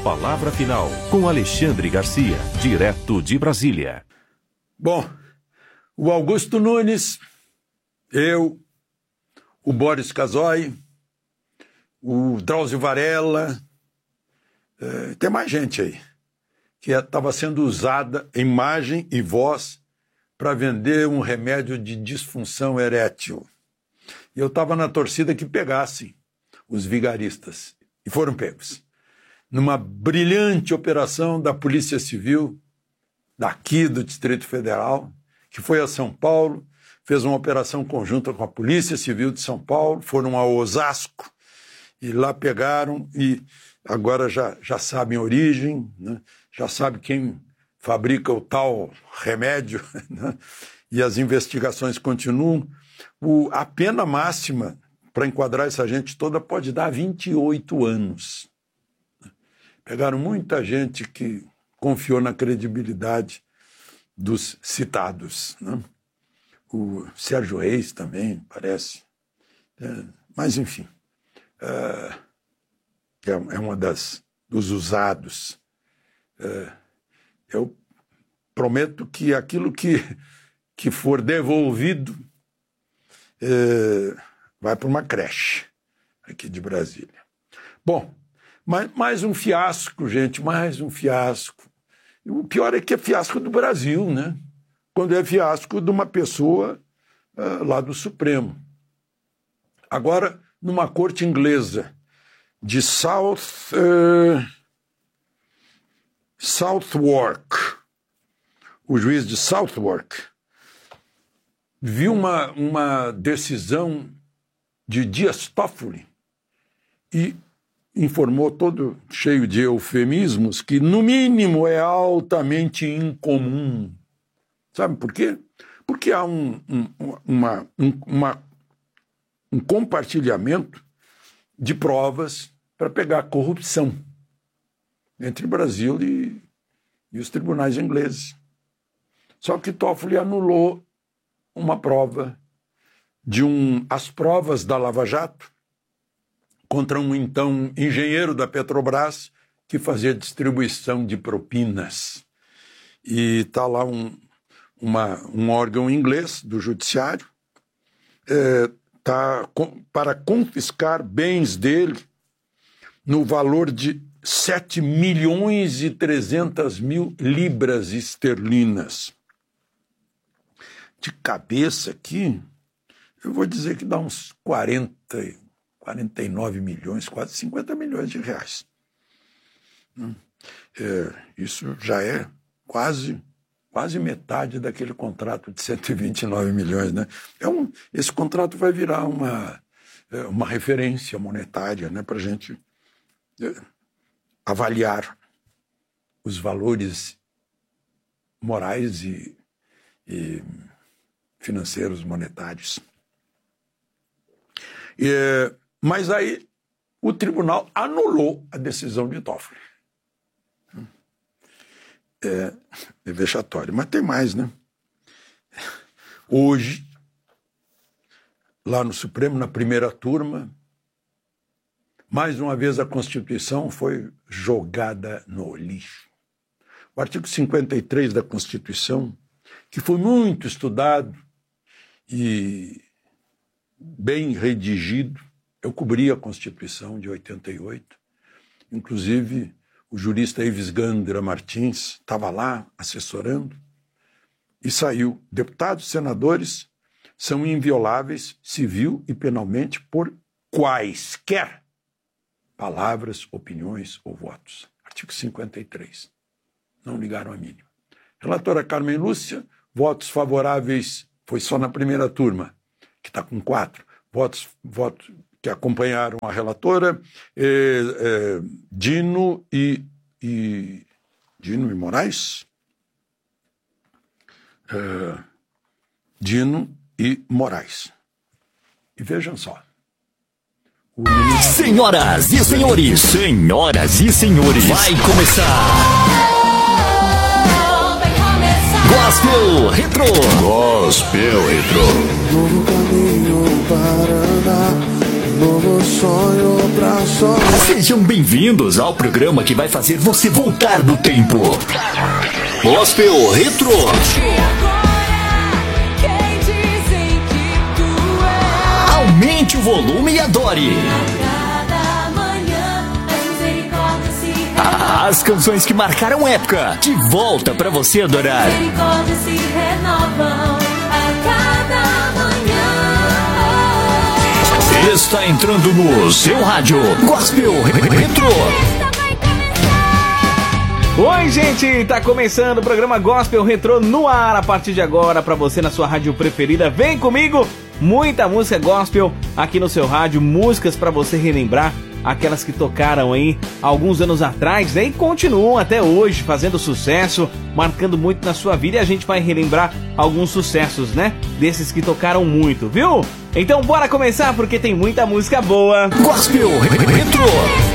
palavra final com Alexandre Garcia, direto de Brasília. Bom, o Augusto Nunes, eu, o Boris Casoy, o Drauzio Varela, tem mais gente aí, que estava sendo usada imagem e voz para vender um remédio de disfunção erétil. E eu estava na torcida que pegassem os vigaristas, e foram pegos. Numa brilhante operação da Polícia Civil, daqui do Distrito Federal, que foi a São Paulo, fez uma operação conjunta com a Polícia Civil de São Paulo, foram a Osasco, e lá pegaram, e agora já sabem a origem, né? Já sabem quem fabrica o tal remédio, né? E as investigações continuam. A pena máxima para enquadrar essa gente toda pode dar 28 anos. Pegaram muita gente que confiou na credibilidade dos citados, né? O Sérgio Reis também, parece. Mas, enfim, é uma dos usados. Eu prometo que aquilo que for devolvido vai para uma creche aqui de Brasília. Bom, mais um fiasco, gente, mais um fiasco. E o pior é que é fiasco do Brasil, né? Quando é fiasco de uma pessoa lá do Supremo. Agora, numa corte inglesa de Southwark, o juiz de Southwark viu uma decisão de Dias Toffoli e informou, todo cheio de eufemismos, que no mínimo é altamente incomum. Sabe por quê? Porque há um compartilhamento de provas para pegar corrupção entre o Brasil e os tribunais ingleses. Só que Toffoli anulou uma prova as provas da Lava Jato contra um então engenheiro da Petrobras que fazia distribuição de propinas. E está lá um órgão inglês do judiciário para confiscar bens dele no valor de 7.300.000 libras esterlinas. De cabeça aqui, eu vou dizer que dá uns 49 milhões, quase 50 milhões de reais. Isso já é quase metade daquele contrato de 129 milhões, né? Esse contrato vai virar uma referência monetária, né, para a gente avaliar os valores morais e financeiros monetários. Mas aí o tribunal anulou a decisão de Toffoli. É vexatório, mas tem mais, né? Hoje, lá no Supremo, na primeira turma, mais uma vez a Constituição foi jogada no lixo. O artigo 53 da Constituição, que foi muito estudado e bem redigido, eu cobri a Constituição de 88, inclusive o jurista Ives Gandra Martins estava lá assessorando, e saiu: deputados e senadores são invioláveis civil e penalmente por quaisquer palavras, opiniões ou votos. Artigo 53. Não ligaram a mínima. Relatora Carmen Lúcia, votos favoráveis, foi só na primeira turma, que está com 4. Votos que acompanharam a relatora, Dino e Moraes? Dino e Moraes. E vejam só. Senhoras e senhores, vai começar. Gospel Retro. Novo caminho para andar, novo sonho pra sonhar. Sejam bem-vindos ao programa que vai fazer você voltar no tempo. Gospel Retro. Aumente o volume e adore. As canções que marcaram época, de volta pra você adorar. Misericórdias se renovam a cada manhã. Está entrando no seu rádio Gospel Retro. Oi, gente, tá começando o programa Gospel Retro no ar a partir de agora pra você na sua rádio preferida. Vem comigo, muita música gospel aqui no seu rádio, músicas pra você relembrar aquelas que tocaram aí alguns anos atrás, né, e continuam até hoje fazendo sucesso, marcando muito na sua vida, e a gente vai relembrar alguns sucessos, né, desses que tocaram muito, viu? Então bora começar porque tem muita música boa. Gospel Retro.